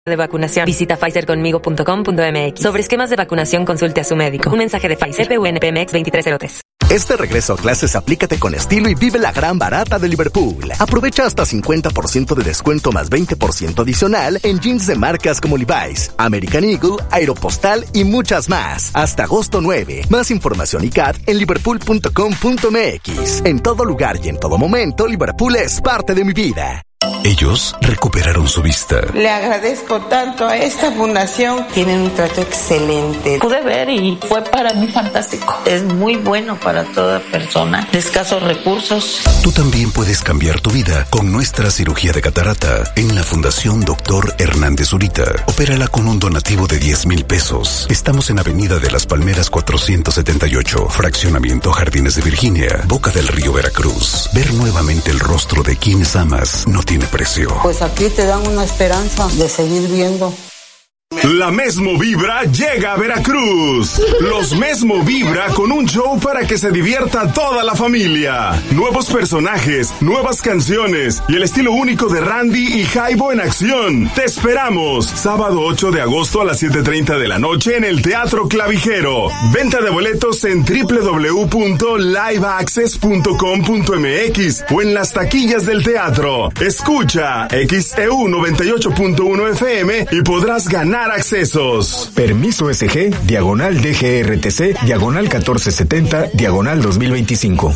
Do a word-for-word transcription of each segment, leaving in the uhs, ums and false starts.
de vacunación. Visita pfizer conmigo punto com punto m x. Sobre esquemas de vacunación, consulte a su médico. Un mensaje de Pfizer. P U N P M X veintitrés cero tres. Este regreso a clases aplícate con estilo y vive la gran barata de Liverpool. Aprovecha hasta cincuenta por ciento de descuento más veinte por ciento adicional en jeans de marcas como Levi's, American Eagle, Aeropostal y muchas más. Hasta agosto nueve. Más información y C A T en liverpool punto com punto m x. En todo lugar y en todo momento, Liverpool es parte de mi vida. Ellos recuperaron su vista. Le agradezco tanto a esta fundación. Tienen un trato excelente. Pude ver y fue para mí fantástico. Es muy bueno para toda persona de escasos recursos. Tú también puedes cambiar tu vida con nuestra cirugía de catarata en la Fundación Doctor Hernández Zurita. Opérala con un donativo de diez mil pesos. Estamos en Avenida de las Palmeras cuatrocientos setenta y ocho, Fraccionamiento Jardines de Virginia, Boca del Río, Veracruz. Ver nuevamente el rostro de quienes amas no tiene precio. Pues aquí te dan una esperanza de seguir viendo. La Mesmo Vibra llega a Veracruz. Los Mesmo Vibra con un show para que se divierta toda la familia. Nuevos personajes, nuevas canciones y el estilo único de Randy y Jaibo en acción. Te esperamos. Sábado ocho de agosto a las siete treinta de la noche en el Teatro Clavijero. Venta de boletos en doble u doble u doble u punto live access punto com punto m x o en las taquillas del teatro. Escucha X E U noventa y ocho punto uno F M y podrás ganar accesos. Permiso S G, diagonal D G R T C, diagonal catorce setenta, diagonal dos mil veinticinco.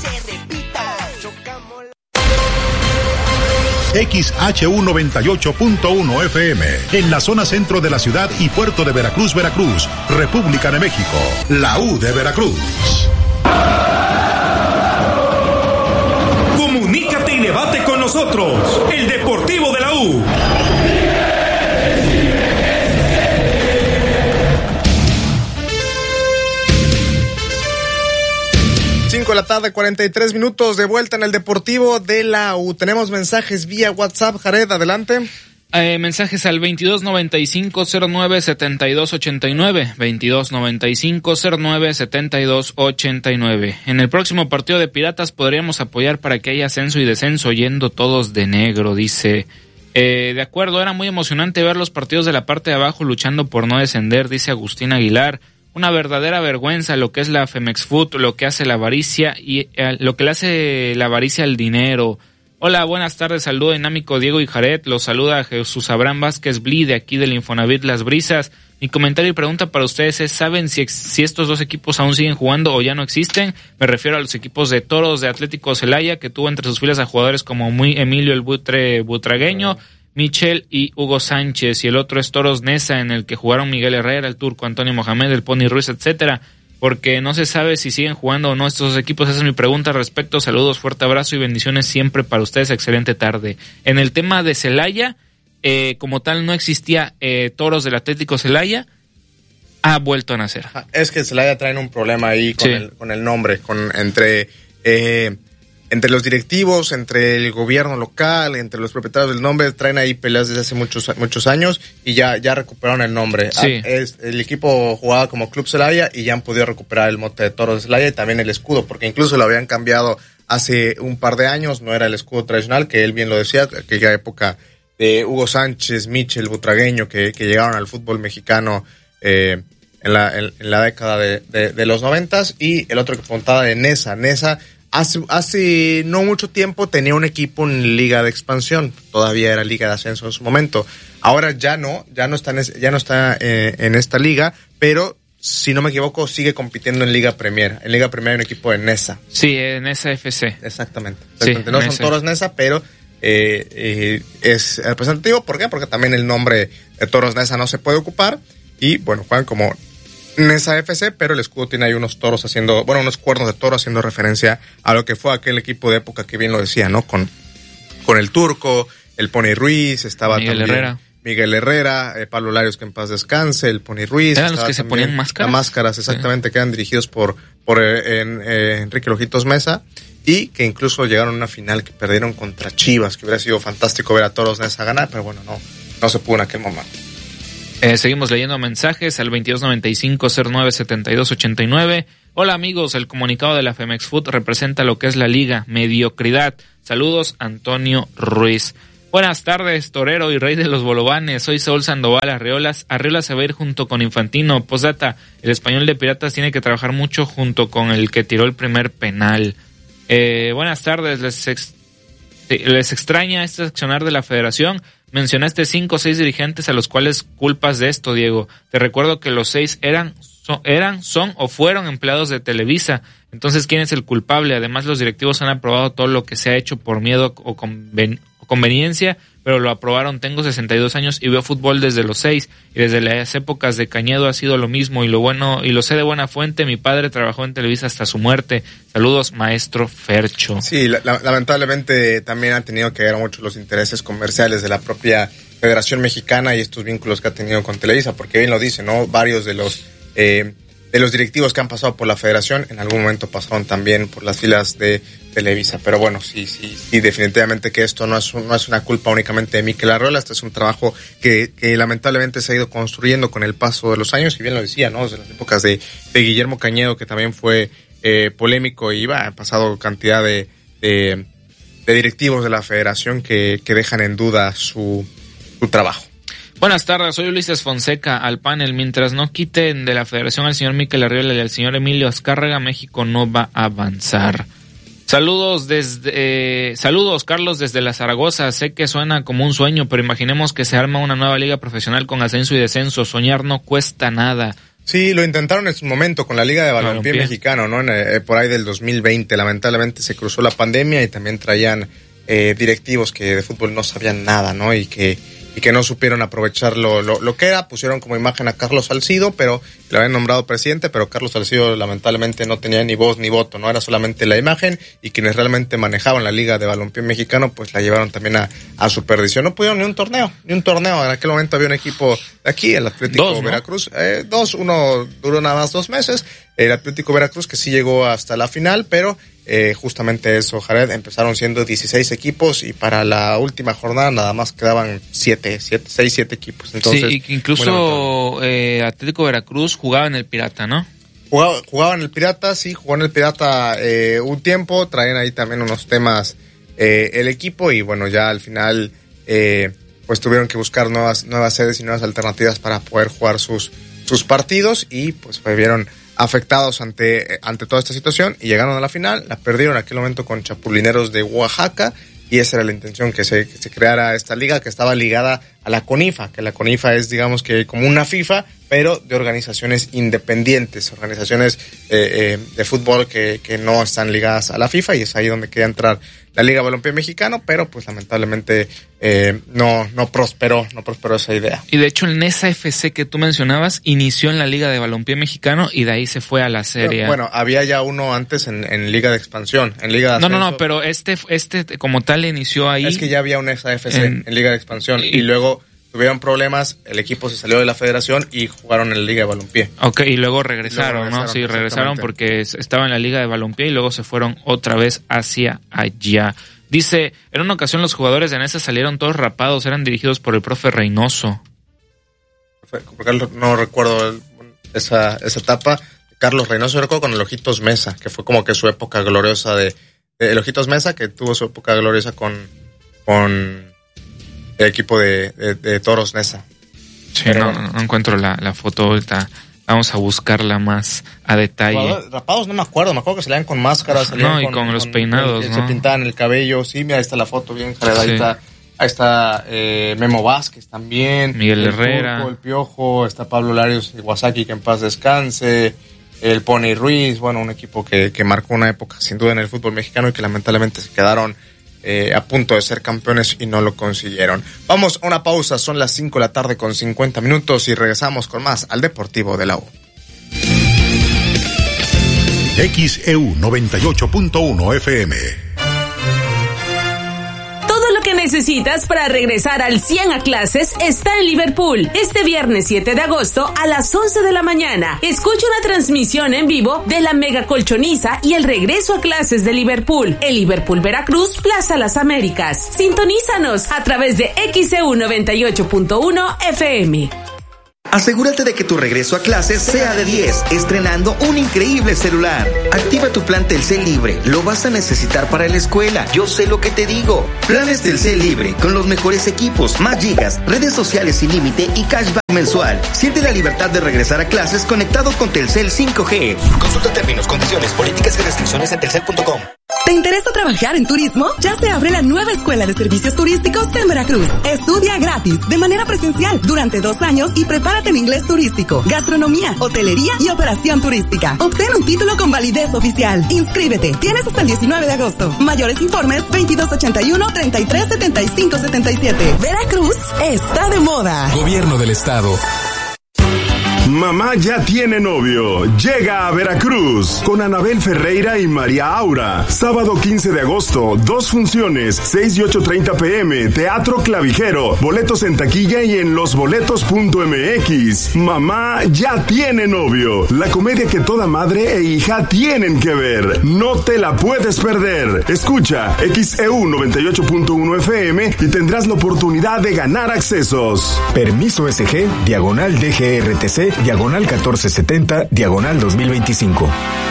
X H U noventa y ocho punto uno F M, en la zona centro de la ciudad y puerto de Veracruz, Veracruz, República de México, la U de Veracruz. Comunícate y debate con nosotros, el Deportivo de la U. cinco de la tarde, cuarenta y tres minutos, de vuelta en el Deportivo de la U. Tenemos mensajes vía WhatsApp. Jared, adelante. Eh, mensajes al veintidós noventa y cinco cero nueve setenta y dos ochenta y nueve, veintidós noventa y cinco cero nueve setenta y dos ochenta y nueve. En el próximo partido de Piratas podríamos apoyar para que haya ascenso y descenso yendo todos de negro, dice. Eh, de acuerdo, era muy emocionante ver los partidos de la parte de abajo luchando por no descender, dice Agustín Aguilar. Una verdadera vergüenza lo que es la Femex Food, lo que hace la avaricia y eh, lo que le hace la avaricia al dinero. Hola, buenas tardes, saludo dinámico Diego y Jared, los saluda Jesús Abraham Vázquez Bli de aquí del Infonavit Las Brisas. Mi comentario y pregunta para ustedes es, ¿saben si, si estos dos equipos aún siguen jugando o ya no existen? Me refiero a los equipos de Toros de Atlético Celaya, que tuvo entre sus filas a jugadores como muy Emilio el Butre Butragueño, Michel y Hugo Sánchez, y el otro es Toros Nesa, en el que jugaron Miguel Herrera, el Turco Antonio Mohamed, el Pony Ruiz, etcétera, porque no se sabe si siguen jugando o no estos dos equipos. Esa es mi pregunta al respecto. Saludos, fuerte abrazo y bendiciones siempre para ustedes, excelente tarde. En el tema de Celaya, eh, como tal no existía eh, Toros del Atlético Celaya, ha vuelto a nacer. Es que Celaya traen un problema ahí con, sí. el, con el nombre, con entre... Eh, Entre los directivos, entre el gobierno local, entre los propietarios del nombre, traen ahí peleas desde hace muchos muchos años y ya ya recuperaron el nombre. Sí. Es, el equipo jugaba como Club Celaya y ya han podido recuperar el mote de Toros de Celaya y también el escudo, porque incluso lo habían cambiado hace un par de años, no era el escudo tradicional, que él bien lo decía, aquella época de Hugo Sánchez, Michel, Butragueño, que, que llegaron al fútbol mexicano eh, en, la, en, en la década de, de, de los noventas, y el otro que apuntaba de Nesa, Nesa, Hace, hace no mucho tiempo tenía un equipo en Liga de Expansión, todavía era Liga de Ascenso en su momento. Ahora ya no, ya no está en, ya no está eh, en esta liga, pero si no me equivoco sigue compitiendo en Liga Premier. En Liga Premier hay un equipo de Nesa. Sí, en Nesa F C. Exactamente. Sí, no son Toros Nesa, pero eh, eh, es representativo. ¿Por qué? Porque también el nombre de Toros Nesa no se puede ocupar y bueno, juegan como Nesa F C, pero el escudo tiene ahí unos toros haciendo, bueno, unos cuernos de toro haciendo referencia a lo que fue aquel equipo de época que bien lo decía, ¿no? Con, con el Turco, el Pony Ruiz, estaba Miguel también Herrera. Miguel Herrera, eh, Pablo Larios, que en paz descanse, el Pony Ruiz. Eran los que se ponían máscaras. Las máscaras, exactamente, sí. Que eran dirigidos por, por eh, en, eh, Enrique Lojitos Mesa, y que incluso llegaron a una final que perdieron contra Chivas, que hubiera sido fantástico ver a Toros Nesa ganar, pero bueno, no, no se pudo en aquel momento. Eh, seguimos leyendo mensajes al veintidós noventa y cinco cero nueve setenta y dos ochenta y nueve. Hola amigos, el comunicado de la Femex Food representa lo que es la liga, mediocridad. Saludos, Antonio Ruiz. Buenas tardes, torero y rey de los bolovanes. Soy Saúl Sandoval Arreolas. Arreola se va a ir junto con Infantino. Postdata, el español de Piratas tiene que trabajar mucho junto con el que tiró el primer penal. Eh, buenas tardes, les, ex, les extraña este accionar de la federación. Mencionaste cinco o seis dirigentes a los cuales culpas de esto, Diego. Te recuerdo que los seis eran, son, eran, son o fueron empleados de Televisa. Entonces, ¿quién es el culpable? Además, los directivos han aprobado todo lo que se ha hecho por miedo o conven, conveniencia, pero lo aprobaron. Tengo sesenta y dos años y veo fútbol desde los seis, y desde las épocas de Cañedo ha sido lo mismo, y lo bueno y lo sé de buena fuente. Mi padre trabajó en Televisa hasta su muerte. Saludos, maestro Fercho. Sí, la, la, lamentablemente también han tenido que ver mucho los intereses comerciales de la propia Federación Mexicana y estos vínculos que ha tenido con Televisa, porque bien lo dice, ¿no? Varios de los eh, de los directivos que han pasado por la Federación en algún momento pasaron también por las filas de Televisa. Pero bueno, sí, sí, sí, definitivamente que esto no es, un, no es una culpa únicamente de Mikel Arreola. Este es un trabajo que, que lamentablemente se ha ido construyendo con el paso de los años, y bien lo decía, ¿no? Desde las épocas de, de Guillermo Cañedo, que también fue eh, polémico, y va, ha pasado cantidad de, de, de directivos de la Federación que, que dejan en duda su, su trabajo. Buenas tardes, soy Ulises Fonseca. Al panel, mientras no quiten de la federación al señor Mikel Arreola y al señor Emilio Azcárraga, México no va a avanzar. Saludos desde, eh, saludos Carlos desde la Zaragoza. Sé que suena como un sueño, pero imaginemos que se arma una nueva liga profesional con ascenso y descenso. Soñar no cuesta nada. Sí, lo intentaron en su momento con la Liga de Balompié, Balompié. Mexicano, ¿no? En, eh, por ahí del dos mil veinte. Lamentablemente se cruzó la pandemia y también traían eh, directivos que de fútbol no sabían nada, ¿no? Y que y que no supieron aprovechar lo, lo, lo que era. Pusieron como imagen a Carlos Salcido, pero lo habían nombrado presidente, pero Carlos Salcido lamentablemente no tenía ni voz ni voto, no era solamente la imagen, y quienes realmente manejaban la Liga de Balompié Mexicano pues la llevaron también a, a su perdición. No pudieron ni un torneo, ni un torneo. En aquel momento había un equipo de aquí, el Atlético dos, ¿no? Veracruz, eh, dos, uno duró nada más dos meses, el Atlético Veracruz, que sí llegó hasta la final, pero Eh, justamente eso, Jared, empezaron siendo dieciséis equipos y para la última jornada nada más quedaban siete, siete, seis, siete equipos. Entonces, sí, y incluso eh, Atlético Veracruz jugaba en el Pirata, ¿no? Jugaba, jugaba en el Pirata, sí, jugó en el Pirata eh, un tiempo, traían ahí también unos temas eh, el equipo, y bueno, ya al final eh, pues tuvieron que buscar nuevas nuevas sedes y nuevas alternativas para poder jugar sus sus partidos, y pues pues vieron afectados ante ante toda esta situación y llegaron a la final. La perdieron en aquel momento con Chapulineros de Oaxaca, y esa era la intención, que se, que se creara esta liga que estaba ligada a la CONIFA, que la CONIFA es, digamos, que como una FIFA, pero de organizaciones independientes, organizaciones eh, eh, de fútbol que, que no están ligadas a la FIFA, y es ahí donde quería entrar la Liga Balompié Mexicano, pero pues lamentablemente eh, no no prosperó, no prosperó esa idea. Y de hecho el Nesa F C que tú mencionabas inició en la Liga de Balompié Mexicano y de ahí se fue a la Serie. Bueno, había ya uno antes en, en Liga de Expansión, en Liga de Ascenso. No, no, no, pero este este como tal inició ahí. Es que ya había un Nesa F C en, en Liga de Expansión, y, y luego tuvieron problemas, el equipo se salió de la federación y jugaron en la Liga de Balompié. Ok, y luego regresaron, luego regresaron ¿no? Sí, regresaron porque estaban en la Liga de Balompié y luego se fueron otra vez hacia allá. Dice, en una ocasión los jugadores de Nesa salieron todos rapados, eran dirigidos por el profe Reynoso. No recuerdo esa esa etapa. Carlos Reynoso, recuerdo con el Ojitos Mesa, que fue como que su época gloriosa de, de el Ojitos Mesa, que tuvo su época gloriosa con con el equipo de, de, de Toros Nesa. Sí, Pero, no, no encuentro la, la foto ahorita. Vamos a buscarla más a detalle. Rapados no me acuerdo, me acuerdo que salían con máscaras. Salían no, y con, con los con, peinados, con, ¿no? Se pintaban el cabello, sí, mira, ahí está la foto bien, Jared, ahí sí. está, ahí está eh, Memo Vázquez también. Miguel el Herrera. Turco, el Piojo, está Pablo Larios Iwasaki, que en paz descanse, el Pony Ruiz, bueno, un equipo que, que marcó una época sin duda en el fútbol mexicano y que lamentablemente se quedaron Eh, a punto de ser campeones y no lo consiguieron. Vamos a una pausa, son las cinco de la tarde con cincuenta minutos y regresamos con más al Deportivo de la U. X E U noventa y ocho punto uno F M. Que necesitas para regresar al cien a clases está en Liverpool. Este viernes siete de agosto a las once de la mañana. Escucha una transmisión en vivo de la Mega Colchoniza y el regreso a clases de Liverpool. En Liverpool, Veracruz, Plaza Las Américas. Sintonízanos a través de X E U noventa y ocho punto uno F M. Asegúrate de que tu regreso a clases sea de diez, estrenando un increíble celular. Activa tu plan Telcel Libre, lo vas a necesitar para la escuela. Yo sé lo que te digo. Planes Telcel Libre, con los mejores equipos, más gigas, redes sociales sin límite y cashback mensual. Siente la libertad de regresar a clases conectado con Telcel cinco G. Consulta términos, condiciones, políticas y restricciones en telcel punto com. ¿Te interesa trabajar en turismo? Ya se abre la nueva Escuela de Servicios Turísticos en Veracruz. Estudia gratis, de manera presencial, durante dos años y prepárate en inglés turístico, gastronomía, hotelería y operación turística. Obtén un título con validez oficial. Inscríbete. Tienes hasta el diecinueve de agosto. Mayores informes veintidós ochenta y uno, treinta y tres, setenta y cinco, setenta y siete. Veracruz está de moda. Gobierno del Estado. Mamá ya tiene novio. Llega a Veracruz con Anabel Ferreira y María Aura. Sábado quince de agosto, dos funciones, seis y ocho treinta pm, Teatro Clavijero. Boletos en taquilla y en losboletos punto m x. Mamá ya tiene novio. La comedia que toda madre e hija tienen que ver. No te la puedes perder. Escucha X E U noventa y ocho punto uno F M y tendrás la oportunidad de ganar accesos. Permiso S G, diagonal D G R T C, diagonal catorce setenta, diagonal dos mil veinticinco.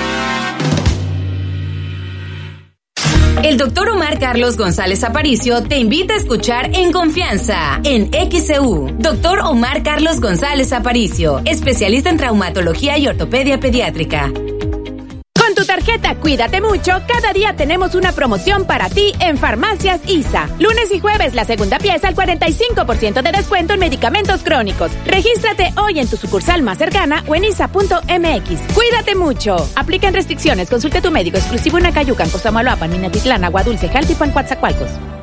El doctor Omar Carlos González Aparicio te invita a escuchar En Confianza, en X E U. Doctor Omar Carlos González Aparicio, especialista en traumatología y ortopedia pediátrica. Con tu tarjeta Cuídate Mucho, cada día tenemos una promoción para ti en Farmacias I S A. Lunes y jueves, la segunda pieza al cuarenta y cinco por ciento de descuento en medicamentos crónicos. Regístrate hoy en tu sucursal más cercana o en isa punto m x. Cuídate Mucho. Aplican restricciones. Consulte a tu médico exclusivo en Acayucan, Cosamaloapan, Minatitlán, Agua Dulce, Jaltipan, Coatzacoalcos.